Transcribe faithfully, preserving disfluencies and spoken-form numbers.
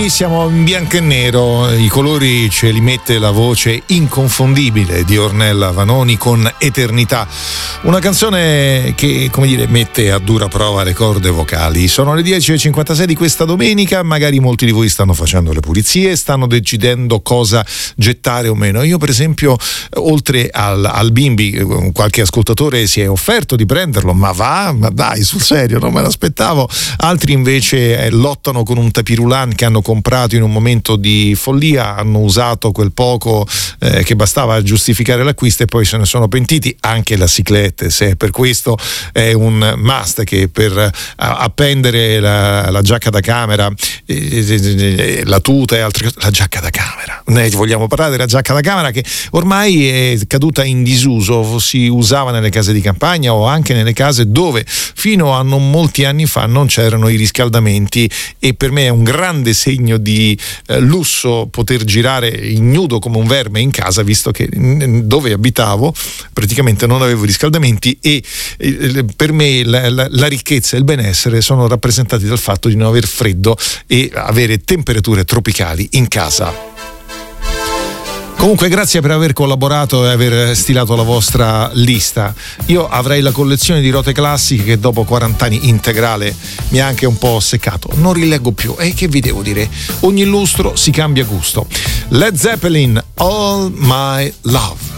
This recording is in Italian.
Siamo in bianco e nero, i colori ce li mette la voce inconfondibile di Ornella Vanoni con Eternità, una canzone che, come dire, mette a dura prova le corde vocali. Sono le dieci e cinquantasei di questa domenica, magari molti di voi stanno facendo le pulizie, stanno decidendo cosa gettare o meno. Io per esempio, oltre al, al bimbi, qualche ascoltatore si è offerto di prenderlo, ma va, ma dai, sul serio, non me l'aspettavo. Altri invece eh, lottano con un tapirulan che hanno comprato in un momento di follia, hanno usato quel poco eh, che bastava a giustificare l'acquisto e poi se ne sono pentiti. Anche la ciclette, se per questo è un must, che per uh, appendere la, la giacca da camera, eh, la tuta e altre cose. La giacca da camera, ne vogliamo parlare della giacca da camera, che ormai è caduta in disuso, si usava nelle case di campagna o anche nelle case dove fino a non molti anni fa non c'erano i riscaldamenti, e per me è un grande segno di eh, lusso poter girare ignudo come un verme in casa, visto che dove abitavo praticamente non avevo riscaldamenti, e eh, per me la, la, la ricchezza e il benessere sono rappresentati dal fatto di non aver freddo e avere temperature tropicali in casa. Comunque grazie per aver collaborato e aver stilato la vostra lista. Io avrei la collezione di rote classiche che dopo quaranta anni integrale mi ha anche un po' seccato. Non rileggo più. E che vi devo dire? Ogni lustro si cambia gusto. Led Zeppelin, All My Love.